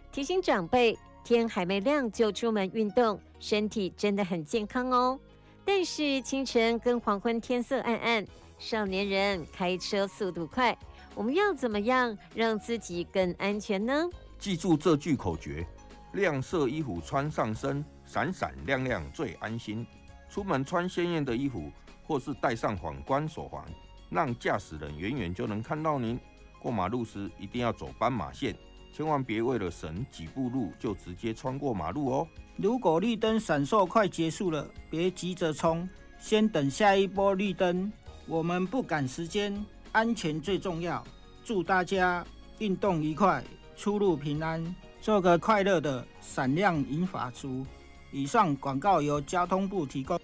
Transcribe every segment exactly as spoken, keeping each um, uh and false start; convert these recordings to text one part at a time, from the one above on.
提醒长辈，天还没亮就出门运动，身体真的很健康哦。但是清晨跟黄昏天色暗暗，少年人开车速度快，我们要怎么样让自己更安全呢？ 记住这句口诀：亮色衣服穿上身，闪闪亮亮最安心。出门穿鲜艳的衣服，或是戴上反光手环，让驾驶人远远就能看到您。过马路时一定要走斑马线，千万别为了省几步路就直接穿过马路哦。 如果绿灯闪烁快结束了，别急着冲，先等下一波绿灯。我们不赶时间，安全最重要。祝大家运动愉快，出入平安，做个快乐的闪亮银发族。以上广告由交通部提供。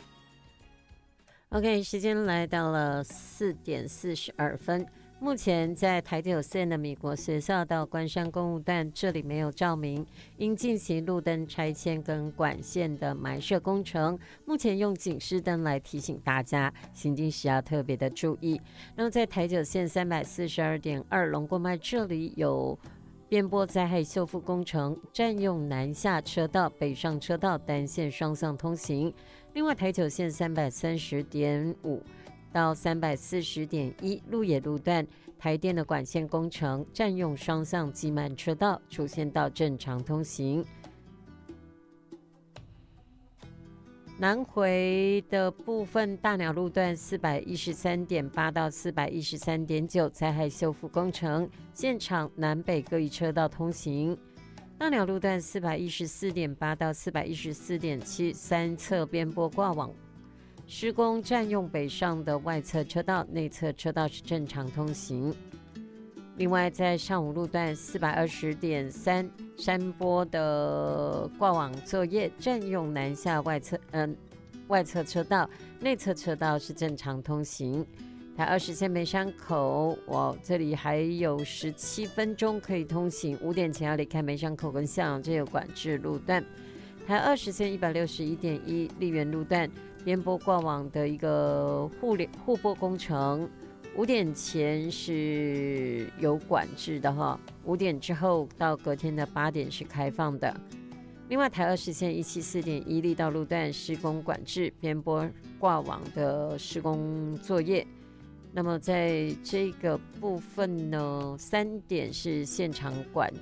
OK， 时间来到了四点四十二分。目前在台九线的米国学校到关山公路段，这里没有照明，应进行路灯拆迁跟管线的埋设工程。目前用警示灯来提醒大家行经时要特别的注意。那么在台九线三百四十二点二龙过脉这里有边坡灾害修复工程，占用南下车道、北上车道单线双向通行。另外台九线三百三十点五到三百四十点一鹿野路段台电的管线工程，占用双向机慢车道，主线道正常通行。南回的部分大鸟路段四百一十三点八到四百一十三点九灾害修复工程，现场南北各一车道通行。大鸟路段四百一十四点八到四百一十四点七三侧边坡挂网施工，占用北上的外侧车道，内侧车道是正常通行。另外在上午路段四百二十点三山坡的挂网作业，占用南下外侧嗯、呃、外侧车道，内侧车道是正常通行。台二十线梅山口，我这里还有十七分钟可以通行，五点前要离开梅山口跟向阳这有管制路段。台二十线一百六十一点一丽园路段边坡挂网的一个互联互拨工程，五点前是有管制的哈，五点之后到隔天的八点是开放的。另外台二十线一七四点一力道路段施工管制边坡挂网的施工作业。那么在这个部分呢，三点是现场管